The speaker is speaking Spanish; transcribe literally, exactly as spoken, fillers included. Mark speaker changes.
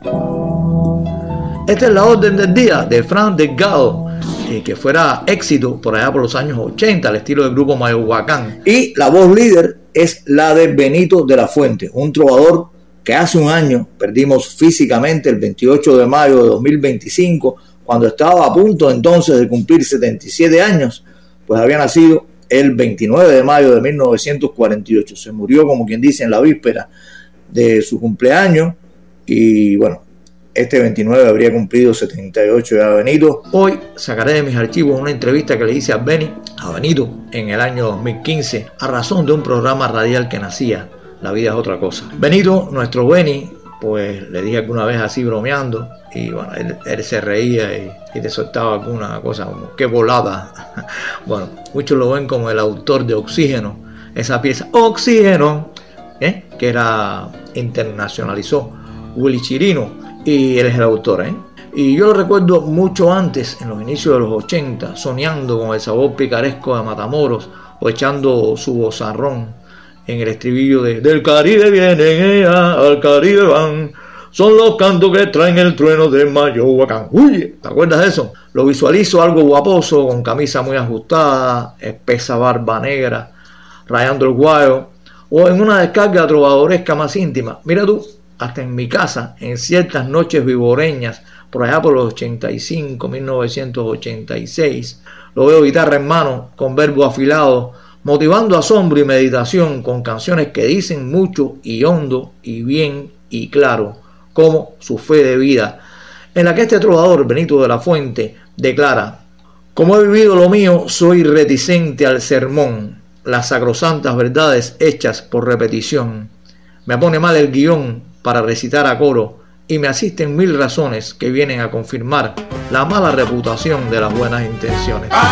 Speaker 1: Esta es la orden del día de Fran Delgado, eh, que fuera éxito por allá por los años ochenta, al estilo del grupo Mayohuacán.
Speaker 2: Y la voz líder es la de Benito de la Fuente, un trovador que hace un año perdimos físicamente, el veintiocho de mayo de dos mil veinticinco, cuando estaba a punto entonces de cumplir setenta y siete años, pues había nacido el veintinueve de mayo de mil novecientos cuarenta y ocho. Se murió, como quien dice, en la víspera de su cumpleaños y bueno, este veintinueve habría cumplido setenta y ocho ya Benito.
Speaker 1: Hoy sacaré de mis archivos una entrevista que le hice a Benny, a Benito, en el año dos mil quince, a razón de un programa radial que nacía, La vida es otra cosa. Benito, nuestro Benny, pues le dije alguna vez así bromeando, y bueno, él, él se reía y, y te soltaba alguna cosa como qué volada. Bueno, muchos lo ven como el autor de Oxígeno, esa pieza Oxígeno, ¿eh? que era internacionalizó Willy Chirino, y él es el autor, ¿eh? Y yo lo recuerdo mucho antes, en los inicios de los ochenta, soñando con el sabor picaresco de Matamoros o echando su vozarrón en el estribillo de del Caribe vienen ella, al Caribe van, son los cantos que traen el trueno de Mayohuacán. Uy, ¿te acuerdas de eso? Lo visualizo algo guaposo, con camisa muy ajustada, espesa barba negra, rayando el guayo, o en una descarga trovadoresca más íntima. Mira tú, hasta en mi casa, en ciertas noches vivoreñas, por allá por los ochenta y cinco, mil novecientos ochenta y seis, lo veo guitarra en mano, con verbo afilado, motivando asombro y meditación con canciones que dicen mucho y hondo y bien y claro, como su fe de vida, en la que este trovador, Benito de la Fuente, declara: como he vivido lo mío, soy reticente al sermón, las sacrosantas verdades hechas por repetición. Me pone mal el guión para recitar a coro y me asisten mil razones que vienen a confirmar la mala reputación de las buenas intenciones.